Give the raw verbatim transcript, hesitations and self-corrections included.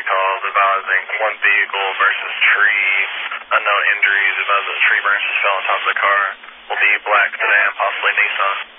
calls advising one vehicle versus tree, unknown injuries, advising that tree branches fell on top of the car. Will be black sedan, possibly Nissan.